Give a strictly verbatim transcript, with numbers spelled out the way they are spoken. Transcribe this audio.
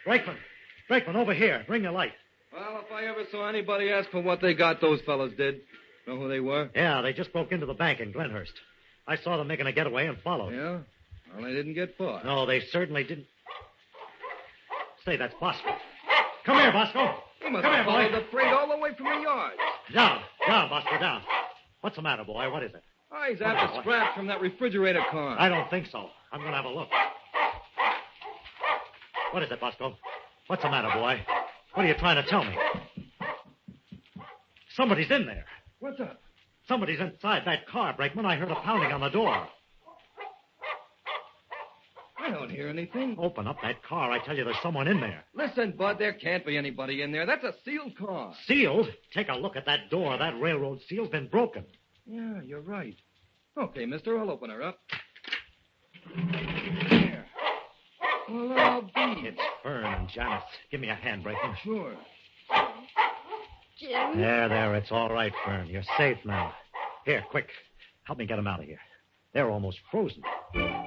Brakeman. Brakeman, over here. Bring your light. Well, if I ever saw anybody ask for what they got, those fellas did. Know who they were? Yeah, they just broke into the bank in Glenhurst. I saw them making a getaway and followed. Yeah? Well, they didn't get far. No, they certainly didn't. Say, that's Bosco. Come here, Bosco. He must Come have here, followed boy. the freight all the way from the yard. Down. Down, Bosco, down. What's the matter, boy? What is it? Oh, he's What after the- scraps from that refrigerator car. I don't think so. I'm going to have a look. What is it, Bosco? What's the matter, boy? What are you trying to tell me? Somebody's in there. What's up? Somebody's inside that car, Brakeman. I heard a pounding on the door. I don't hear anything. Open up that car. I tell you, there's someone in there. Listen, Bud, there can't be anybody in there. That's a sealed car. Sealed? Take a look at that door. That railroad seal's been broken. Yeah, you're right. Okay, mister, I'll open her up. There. Well, I'll be. It's Fern and Janice. Give me a hand, Brakeman. Sure. Jim. There, there. It's all right, Fern. You're safe now. Here, quick. Help me get them out of here. They're almost frozen.